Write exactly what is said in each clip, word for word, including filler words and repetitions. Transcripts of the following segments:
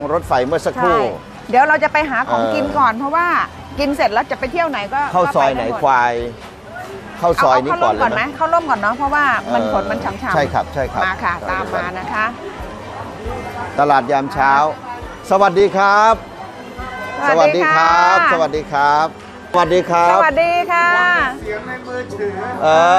รถไฟเมื่อสักครู่เดี๋ยวเราจะไปหาของกินก่อนเพราะว่ากินเสร็จแล้วจะไปเที่ยวไหนก็เข้าซอยไหนควายเข้าซอยนี้ก่อนเลยนะเข้าร่มก่อนเนาะเพราะว่ามันฝนมันฉ่ำๆใช่ครับใช่ครับมาค่ะตามมานะคะตลาดยามเช้าสวัสดีครับสวัสดีครับสวัสดีครับสวัสดีครับสวัสดีค่ะเสียงในมือถือเออ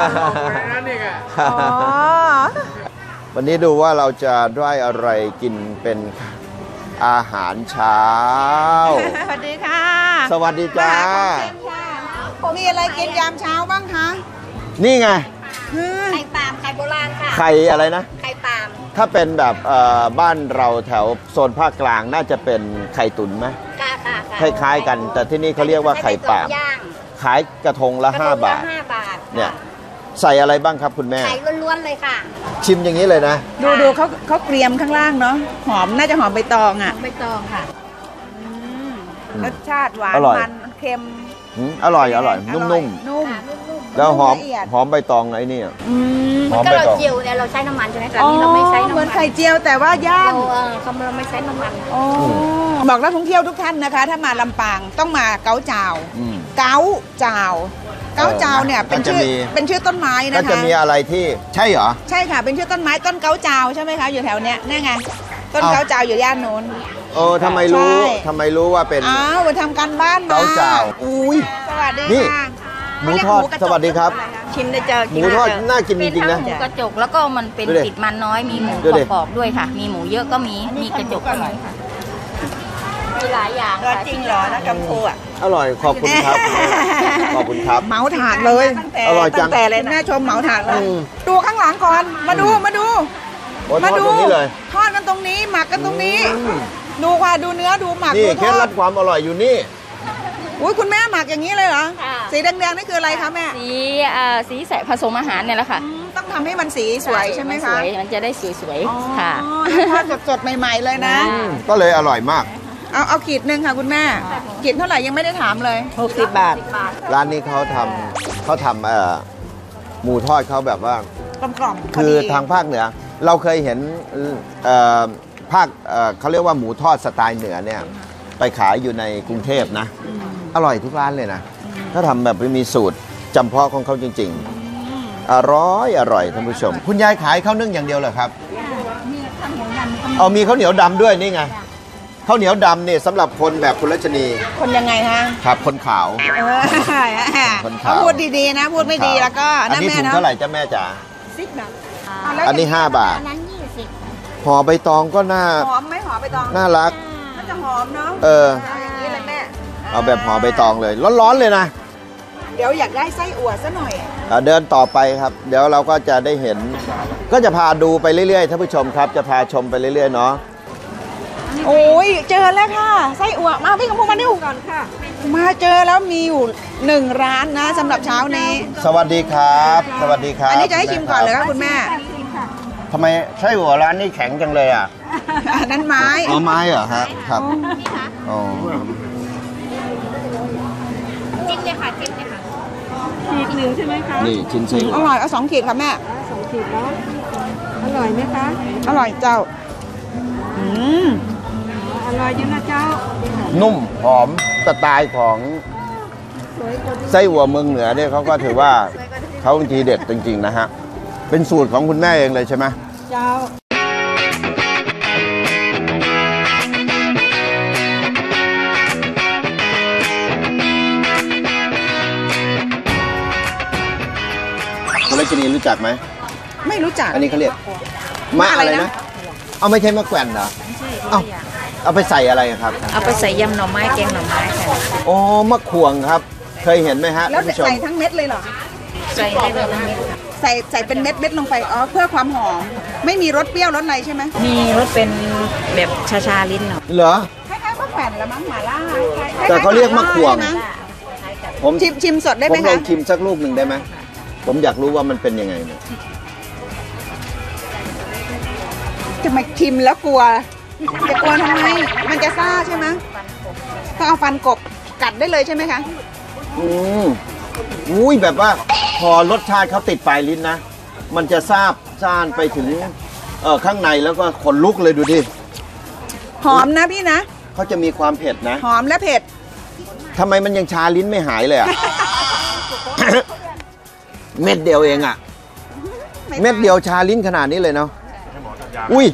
วันนี้ดูว่าเราจะได้อะไรกินเป็นอาหารเช้าสวัสดีค่ะสวัสดีจ้ามีอะไรกินยามเช้าบ้างคะนี่ไงไข่ปาล์มไข่โบราณค่ะไข่อะไรนะไข่ปาล์มถ้าเป็นแบบบ้านเราแถวโซนภาคกลางน่าจะเป็นไข่ตุ๋นไหมคล้ายๆกันแต่ที่นี่เขาเรียกว่าไข่ปาล์มขายกระทงละห้าบาทเนี่ยใส่อะไรบ้างครับคุณแม่ไข่ล้วนๆเลยค่ะชิมอย่างนี้เลยนะดูดูเขาเขาเกรียมข้างล่างเนาะหอมน่าจะหอมใบตองอ่ะใบตองค่ะรสชาติหวานมันเค็มอร่อยอร่อยนุ่มๆนุ่มแล้วหอมหอมใบตองไหนนี่หอมใบตองเจียวเนี่ยเราใช้น้ำมันใช่ไหมคะนี่เราไม่ใช้น้ำมันเหมือนไข่เจียวแต่ว่าย่างเราเราไม่ใช้น้ำมันบอกนักท่องเที่ยวทุกท่านนะคะถ้ามาลำปางต้องมาเก๋าจาวเก๋าจาวเก๋าจาวเนี่ยเป็นชื่อเป็นชื่อต้นไม้นะคะก็จะมีอะไรที่ใช่เหรอใช่ค่ะเป็นชื่อต้นไม้ต้นเก๋าจาวใช่ไหมคะอยู่แถวเนี้ยนี่ไงต้นเก๋าจาวอยู่ย่านโน้นเออทำไมรู้ทำไมรู้ว่าเป็นอ้าวไปทำการบ้านมาเก๋าจาวอุ้ยสวัสดีค่ะหมูทอดสวัสดีครับชิมได้เจอหมูทอดน่ากินจริงๆนะหมูกระจกแล้วก็มันเป็นติดมันน้อยมีหมูกรอบด้วยค่ะมีหมูเยอะก็มีมีกระจกก็มีค่ะมีหลายอย่างค่ะจริงเหรอนะกัมพูอ่ะอร่อยขอบคุณครับขอบคุณครับเหมาถาดเลยอร่อยจังแต่เลยแม่ชมเหมาถาดเลยดูข้างหลังก่อนมาดูมาดูมาดูทอดกันตรงนี้หมักกันตรงนี้ดูค่ะดูเนื้อดูหมักนี่เคล็ดลับความอร่อยอยู่นี่อุ้ยคุณแม่หมักอย่างนี้เลยเหรอสีแดงๆนี่คืออะไรคะแม่สีอ่าสีใส่ผสมอาหารเนี่ยแหละค่ะต้องทำให้มันสีสวยใช่ไหมคะสวยมันจะได้สวยๆค่ะทอดสดๆใหม่ๆเลยนะก็เลยอร่อยมากเอาเอาขีดหนึ่งค่ะคุณแม่ขีดเท่าไหร่ยังไม่ได้ถามเลยหกสิบบาทร้านนี้เขาทำเขาทำเอ่อหมูทอดเขาแบบว่ากลมๆคือทางภาคเหนือเราเคยเห็นเอ่อภาคเอ่อเขาเรียกว่าหมูทอดสไตล์เหนือเนี่ยไปขายอยู่ในกรุงเทพนะอร่อยทุกร้านเลยนะถ้าทำแบบไม่มีสูตรจำเพาะของเขาจริงๆอร่อยอร่อยท่านผู้ชมคุณยายขายข้าวนึ่งอย่างเดียวเหรอครับมีข้าวเหนียวดำเอามีข้าวเหนียวดำด้วยนี่ไงข้าวเหนียวดำเนี่ยสำหรับคนแบบคุณรัชนีคนยังไงฮะครับคนขาวคนขาวพูดดีๆนะพูดไม่ดีแล้วก็อันนี้ถุงเท่าไหร่จ้าแม่จ๋าสิบบาทอันนี้ห้าบาทอันนั้นยี่สิบห่อใบตองก็น่าหอมไหมห่อใบตองน่ารักมันจะหอมเนาะเออเอาแบบห่อใบตองเลยร้อนๆเลยนะเดี๋ยวอยากได้ไส้อั่วซะหน่อยเดินต่อไปครับเดี๋ยวเราก็จะได้เห็นก็จะพาดูไปเรื่อยๆท่านผู้ชมครับจะพาชมไปเรื่อยๆเนาะโอ้ยเจอแล้วค่ะไส้อั่วมาพี่กำพูมาดูก่อนค่ะมาเจอแล้วมีอยู่หนึ่งร้านนะสำหรับเช้านี้สวัสดีครับสวัสดีครับอันนี้จะให้ชิมก่อนเลยครับคุณแม่ทำไมไส้อั่วร้านนี้แข็งจังเลยอ่ะนั่นไม้อ๋อไม้เหรอฮะครับอ๋อจิ้มเลยค่ะจิ้มเลยค่ะขีดหนึ่งใช่ไหมคะนี่ชิ้นซิอร่อยเอาสองขีดค่ะแม่สองขีดแล้วอร่อยไหมคะอร่อยเจ้าอืมอร่อยจริงนะเจ้านุ่มหอมสไตล์ของไส้อั่วเมืองเหนือเนี่ยเขาก็ถือว่าเขาทีเด็ดจริงๆนะฮะเป็นสูตรของคุณแม่เองเลยใช่ไหมเจ้าคุณรัชนีรู้จักไหมไม่รู้จักอันนี้เขาเรียกมะอะไรนะเอาไม่ใช่มะแขวนเหรอเอาเอาไปใส่อะไรครับเอาไปใส่ยำหน่อไม้แกงหน่อไม้ค่ะอ๋อมะขวงครับเคยเห็นไหมฮะแล้วใส่ทั้งเม็ดเลยเหรอใส่ได้ทั้งเม็ดใส่ใส่เป็นเม็ดเม็ดลงไปอ๋อเพื่อความหอมไม่มีรสเปรี้ยวรสอะไรใช่ไหมมีรสเป็นแบบชาชาลิ้นหน่อยเหรอคล้ายๆมะแขวนละมั้งหม่าล่าแต่เขาเรียกมะขวงผมชิมชิมสดได้ไหมคะผมลองชิมสักลูกหนึ่งได้ไหมผมอยากรู้ว่ามันเป็นยังไงเนี่ยจะมาชิมแล้วกลัวจะกลัวทำไมมันจะซ่าใช่ไหมต้องเอาฟันกบกัดได้เลยใช่ไหมคะอืมอุ้ยแบบว่าพอรสชาติเขาติดปลายลิ้นนะมันจะซาบซ่านไปถึงเออข้างในแล้วก็ขนลุกเลยดูดิหอมนะพี่นะเขาจะมีความเผ็ดนะหอมและเผ็ดทำไมมันยังชาลิ้นไม่หายเลยอ่ะ เม็ดเดียวเองอ่ะ เม็ดเดียวชาลิ้นขนาดนี้เลยเนาะอุ้ย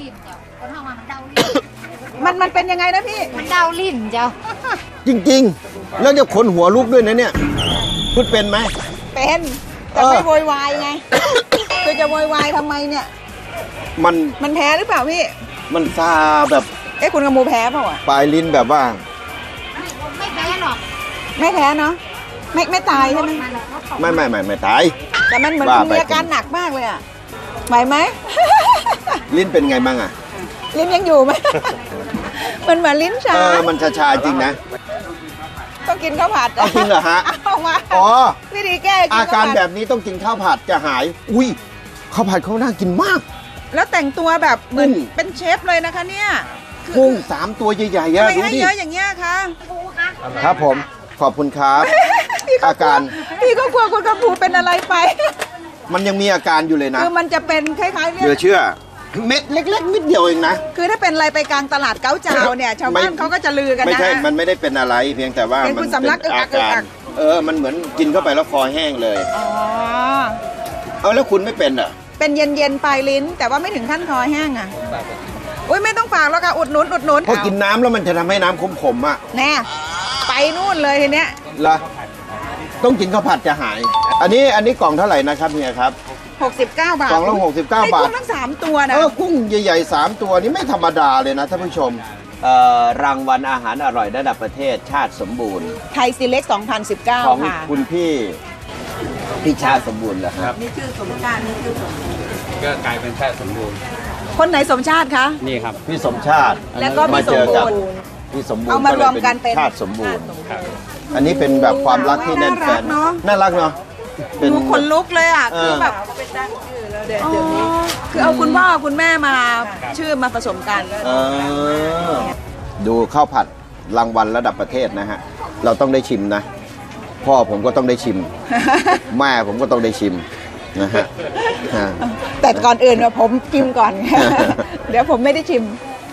มันมันเป็นยังไงนะพี่มันเดาลิ้นเจ้าจริงๆ แล้วจะขนหัวลุกด้วยนะเนี่ยพูดเป็นไหมเป็นแต่ไม่โวยวายไง คือจะโวยวายทำไมเนี่ยมันมันแพ้หรือเปล่าพี่มันซาแบบเอ๊ะคุณกระมูแพ้เปล่าอ่ะปลายลิ้นแบบว่าไม่แพ้หรอกไม่แพ้เนาะไม่ไม่ตายใช่ไหมไม่ไม่ไม่ไม่ตายแต่มันเหมือนว่าไปมีอาการหนักมากเลยอ่ะไหวไหมลิ้นเป็นไงบ้างอ่ะลิ้นยังอยู่ไหม มันเหมือนลิ้นชาเออมันชาชาๆจริงนะต้องกินข้าวผัดเอาจริงเหรอฮะเอามาอ๋อวิธีแก้กินอาข้าวการผัดแบบนี้ต้องกินข้าวผัดจะหาย อุ้ยข้าวผัดเขาน่ากินมากแล้วแต่งตัวแบบเหมือนกุ้งเป็นเชฟเลยนะคะเนี่ยคือกุ้งสามตัวใหญ่ๆทำอะไมดูให้ดิเยอะอย่างเงี้ยคะครับผมขอบคุณครับพี่ก็อาการพี่ก็กลัวคุณกระพูเป็นอะไรไปมันยังมีอาการอยู่เลยนะคือมันจะเป็นคล้ายๆเหเรื่ลืออง เชื่อ เม็ดเล็กๆนิดเดียวเองนะคือถ้าเป็นอะไรไปกลางตลาดเก้าเจ้าเนี่ยชาวบ้านไม่เขาก็จะลือกันไม่นะใช่ มันไม่ได้เป็นอะไร เพียงแต่ว่าเป็นมัคุณสำลักอึกอัอากอึกกาอัรกเออ มันเหมือนกินเข้าไปแล้วคอแห้งเลยอ๋อเอาแล้วคุณไม่เป็นเหรอ่ะเป็นเย็นๆปลายลิ้น แต่ว่าไม่ถึงขั้นคอแห้งอ่ะอุ้ยไม่ต้องฝากแล้วค่ะอุดหนุนอุดหนุนเพราะกินน้ำแล้วมันจะทำให้น้ำขมๆอ่ะแน่ไปนู่นเลยทีเนี้ยเหรอต้องกินข้าวผัดจะหาย อันนี้อันนี้กล่องเท่าไหร่นะครับเฮียครับหกสิบเก้าบาทกล่องละหกสิบเก้าไอ้บาทกุ้งทั้งสามตัวนะเออกุ้งใหญ่ๆสามตัวนี่ไม่ธรรมดาเลยนะท่านผู้ชมเอ่อรางวัลอาหารอร่อยระดับประเทศชาติสมบูรณ์ไทยซีเล็กสองพันสิบเก้าของค่ะคุณพี่พี่ชาติสมบูรณ์เหรอครับนี่ชื่อสมชาตินี่ชื่อสมก็กลายเป็นแพทย์สมบูรณ์คนไหนสมชาติคะนี่ครับพี่สมชาติแล้วก็พี่มาเจอกับสมบูรณ์พี่สมบูรณ์เอามารวมกันเป็นชาติสมบูรณ์ อันนี้เป็นแบบความรักที่แน่นแฟนน่ารักเนอะน่ารักเนาะเป็นดูขนลุกเลยอ่ะเออคือแบบอ๋อคือเอาคุณพ่อคุณแม่มาชื่อมาผสมกันเออดูข้าวผัดรางวัลระดับประเทศนะฮะ เราต้องได้ชิมนะ พ่อผมก็ต้องได้ชิม แม่ผมก็ต้องได้ชิมนะฮะอ่าแต่ก่อนอื่นเนี่ยผมชิมก่อน เดี๋ยวผมไม่ได้ชิม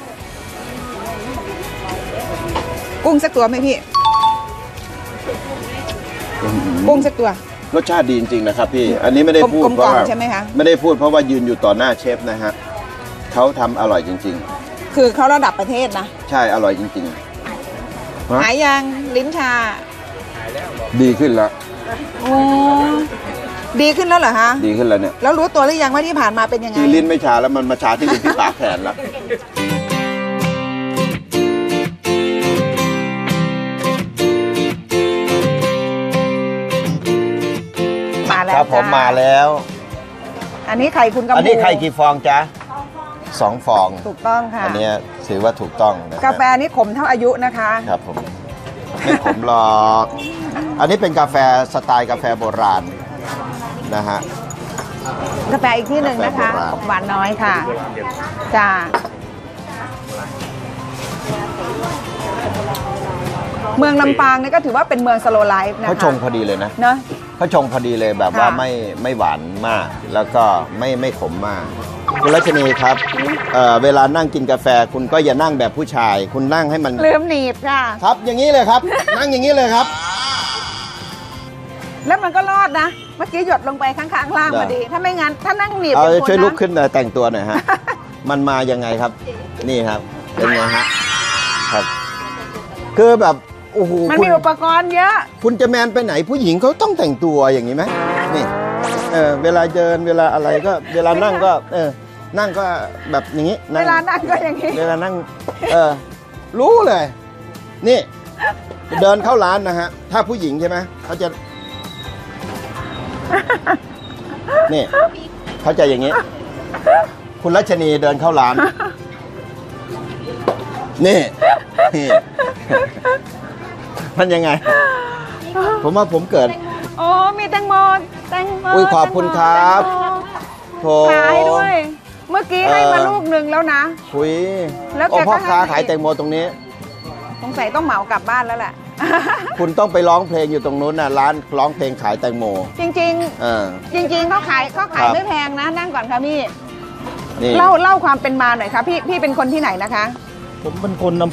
กุ้งสักตัวไหมพี่ กุ้งสักตัวรสชาติดีจริงๆนะครับพี่ อันนี้ไม่ได้พูดกลมๆเพราะว่าใช่ไหมคะไม่ได้พูดเพราะว่ายืนอยู่ต่อหน้าเชฟนะฮะเขาทำอร่อยจริงคือเขาระดับประเทศนะๆ ใช่อร่อยจริงๆฮะหายยังลิ้นชาดีขึ้นแล้วโอ้ดีขึ้นแล้วเหรอฮะดีขึ้นแล้วเนี่ยแล้วรู้ตัวหรือยังว่าที่ผ่านมาเป็นยังไงที่ลิ้นไม่ชาแล้วมันมาชาที่ลิ้นที่ปากแทนแล้วมาแล้วครับผมจ้มาแล้วอันนี้ไข่คุณกำพูอันนี้ไข่กี่ฟองจ๊ะสองฟองถูกต้องค่ะอันเนี้ยถือว่าถูกต้องนะฮะกาแฟนี้ขมเท่าอายุนะคะครับผมไม่ขมหรอก อันนี้เป็นกาแฟสไตล์กาแฟโบราณนะฮะกาแฟอีกที่หนึ่งนะคะกาแฟโบราณหวานน้อยค่ะจ้าเมืองลำปางนี่ก็ถือว่าเป็นเมืองสโลไลฟ์นะคะเขาชงพอดีเลยนะเนอะเขาชงพอดีเลยแบบว่าค่ะไม่ไม่หวานมาก แล้วก็ไม่ไม่ขมมาก คุณรัชนีครับเอ่อเวลานั่งกินกาแฟคุณก็อย่านั่งแบบผู้ชาย คุณนั่งให้มันลืมหนีบค่ะครับ อย่างนี้เลยครับ นั่งอย่างนี้เลยครับแล้วมันก็รอดนะ เมื่อกี้หยดลงไปข้างๆล่างได้พอดี ถ้าไม่งั้น ถ้านั่งหนีบเอาอย่างคนช่วยลุกนะขึ้นหน่อยแต่งตัวหน่อยฮะ มันมายังไงครับ นี่ครับ เป็นไงฮะ ครับ คือแบบโอ้โหมันคุณมีอุปกรณ์เยอะคุณจะแมนไปไหนผู้หญิงเขาต้องแต่งตัวอย่างนี้ไหมนี่ เออเวลาเดินเวลาอะไรก็ เวลานั่งก็ เออ นั่งก็แบบอย่างนี้เวลานั่งก็อย่างนี้เวลานั่ง เออ รู้เลย นี่ เดินเข้าร้านนะฮะ ถ้าผู้หญิงใช่ไหมเขาจะ นี่เขาจะอย่างนี้ คุณรัชนีเดินเข้าร้าน นี่นี่ มันยังไง ผมว่าผมเกิดโอ้มีแตงโมแตงโมอุ๊ยขอบคุณครับแตงโมโถขายด้วย เมื่อกี้ให้มาเออลูกหนึ่งแล้วนะคุยแล้วแกโอ้พ่อก็ให้ค้าขายแตงโมตรงนี้สงสัยต้องเหมากลับบ้านแล้วแหละคุณต้องไปร้องเพลงอยู่ตรงนู้นน่ะร้านร้องเพลงขายแตงโมจริงเออๆ จริง ๆเขาขายเขาขายครับไม่แพงนะ นั่งก่อนค่ะพี่นี่เล่าเล่าความเป็นมาหน่อยค่ะพี่พี่เป็นคนที่ไหนนะคะผมเป็นคนอำเภอ